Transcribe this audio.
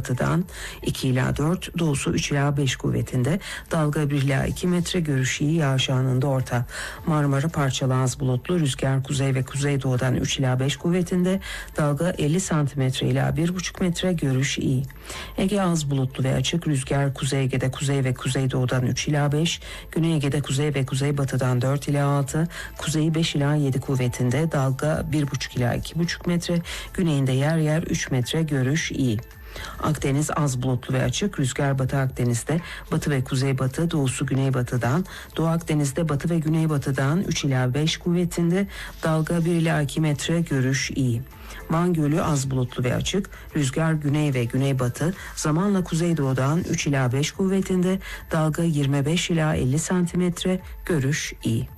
batıdan 2 ila 4, doğusu 3 ila 5 kuvvetinde, dalga 1 ila 2 metre, görüş iyi, yağış anında orta. Marmara parçalı az bulutlu, rüzgar kuzey ve kuzeydoğudan 3 ila 5 kuvvetinde, dalga 50 santimetre ila 1,5 metre, görüş iyi. Ege az bulutlu ve açık, rüzgar Kuzey Ege'de kuzey ve kuzeydoğudan 3 ila 5, Güney Ege'de kuzey ve kuzeybatıdan 4 ila 6, kuzeyi 5 ila 7 kuvvetinde, dalga 1,5 ila 2,5 metre, güneyinde yer yer 3 metre, görüş iyi. Akdeniz az bulutlu ve açık, rüzgar Batı Akdeniz'de batı ve kuzeybatı, doğusu güneybatıdan, Doğu Akdeniz'de batı ve güneybatıdan 3 ila 5 kuvvetinde, dalga 1 ila 2 metre, görüş iyi. Van Gölü az bulutlu ve açık, rüzgar güney ve güneybatı, zamanla kuzeydoğudan 3 ila 5 kuvvetinde, dalga 25 ila 50 santimetre, görüş iyi.